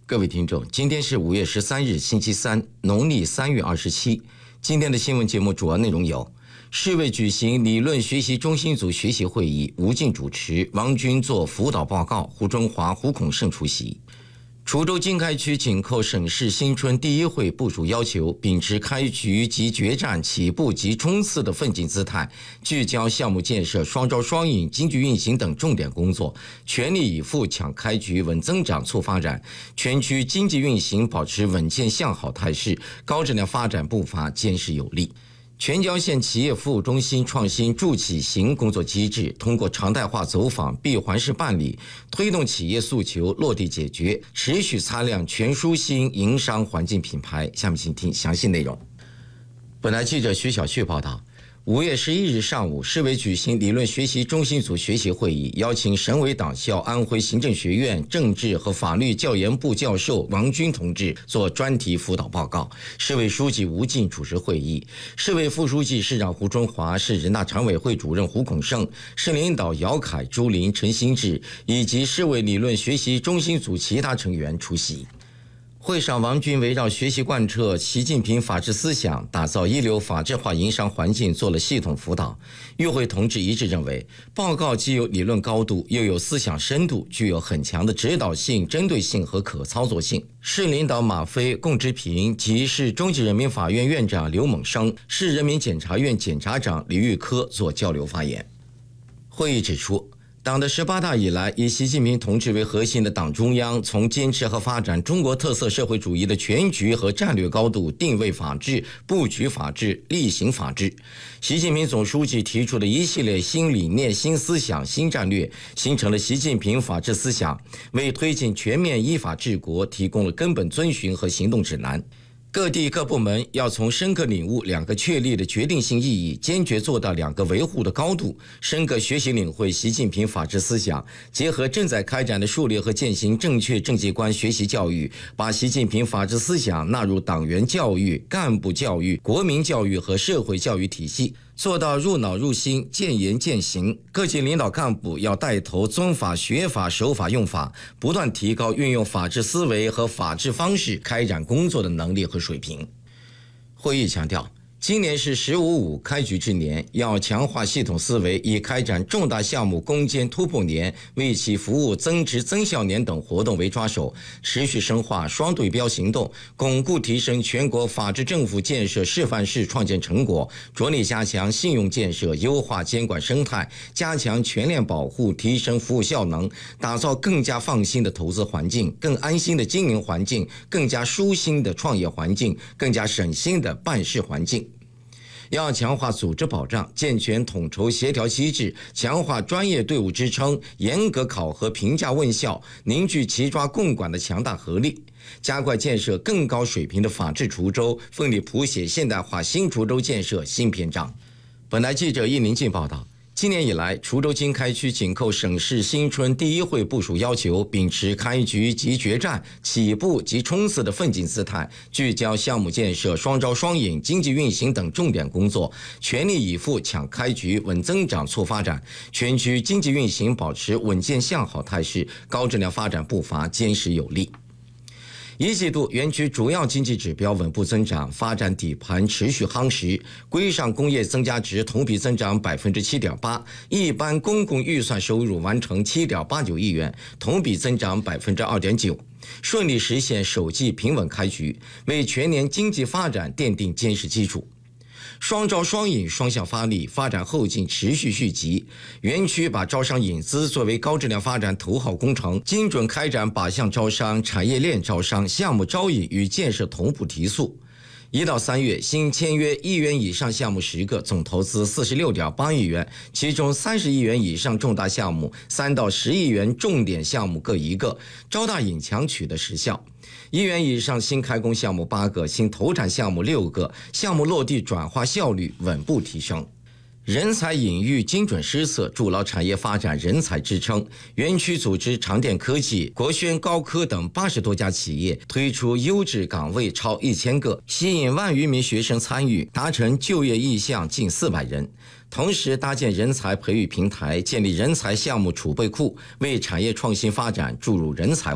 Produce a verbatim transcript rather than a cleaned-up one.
各位听众，今天是五月十三日，星期三，农历三月二十七。今天的新闻节目主要内容有：市委举行理论学习中心组学习会议，吴静主持，王军做辅导报告，胡春华、胡孔胜出席。滁州经开区紧扣省市新春第一会部署要求，秉持开局及决战、起步及冲刺的奋进姿态，聚焦项目建设、双招双引、经济运行等重点工作，全力以赴抢开局、稳增长、促发展，全区经济运行保持稳健向好态势，高质量发展步伐坚实有力。全椒县企业服务中心创新助企行工作机制，通过常态化走访、闭环式办理，推动企业诉求落地解决，持续擦亮全舒心营商环境品牌。下面请听详细内容。本台记者徐小旭报道。五月十一日上午，市委举行理论学习中心组学习会议，邀请省委党校安徽行政学院政治和法律教研部教授王军同志做专题辅导报告。市委书记吴静主持会议，市委副书记、市长胡春华、市人大常委会主任胡孔胜、市领导姚凯、朱林、陈新志以及市委理论学习中心组其他成员出席。会上，王军围绕学习贯彻习近平法治思想，打造一流法治化营商环境做了系统辅导。与会同志一致认为，报告既有理论高度，又有思想深度，具有很强的指导性、针对性和可操作性。市领导马飞、龚之平及市中级人民法院院长刘猛生、市人民检察院检察长李玉科做交流发言。会议指出，党的十八大以来，以习近平同志为核心的党中央，从坚持和发展中国特色社会主义的全局和战略高度定位法治、布局法治、力行法治。习近平总书记提出的一系列新理念、新思想、新战略，形成了习近平法治思想，为推进全面依法治国提供了根本遵循和行动指南。各地各部门要从深刻领悟两个确立的决定性意义，坚决做到两个维护的高度，深刻学习领会习近平法治思想，结合正在开展的树立和践行正确政绩观学习教育，把习近平法治思想纳入党员教育、干部教育、国民教育和社会教育体系，做到入脑入心、见言见行。各级领导干部要带头遵法学法、守法用法，不断提高运用法治思维和法治方式开展工作的能力和水平。会议强调，今年是十五五开局之年，要强化系统思维，以开展重大项目攻坚突破年、为其服务增值增效年等活动为抓手，持续深化双对标行动，巩固提升全国法治政府建设示范式创建成果，着力加强信用建设，优化监管生态，加强全链保护，提升服务效能，打造更加放心的投资环境、更安心的经营环境、更加舒心的创业环境、更加省心的办事环境。要强化组织保障，健全统筹协调机制，强化专业队伍支撑，严格考核评价问效，凝聚齐抓共管的强大合力，加快建设更高水平的法治滁州，奋力谱写现代化新滁州建设新篇章。本台记者易宁静报道。今年以来，滁州经开区紧扣省市新春第一会部署要求，秉持开局及决战、起步及冲刺的奋进姿态，聚焦项目建设、双招双引、经济运行等重点工作，全力以赴抢开局、稳增长、促发展，全区经济运行保持稳健向好态势，高质量发展步伐坚实有力。一季度园区主要经济指标稳步增长，发展底盘持续夯实。规上工业增加值同比增长百分之七点八，一般公共预算收入完成七点八九亿元，同比增长百分之二点九，顺利实现首季平稳开局，为全年经济发展奠定坚实基础。双招双引双向发力，发展后劲持续续集。园区把招商引资作为高质量发展头号工程，精准开展靶向招商、产业链招商、项目招引与建设同步提速。一到三月，新签约一元以上项目十个，总投资四十六点八亿元，其中三十亿元以上重大项目、三到十亿元重点项目各一个，招大引强取得实效。一元以上新开工项目八个，新投产项目六个，项目落地转化效率稳步提升。人才引育精准施策，筑牢产业发展人才支撑。园区组织长电科技、国轩高科等八十多家企业，推出优质岗位超一千个，吸引万余名学生参与，达成就业意向近四百人。同时搭建人才培育平台，建立人才项目储备库，为产业创新发展注入人才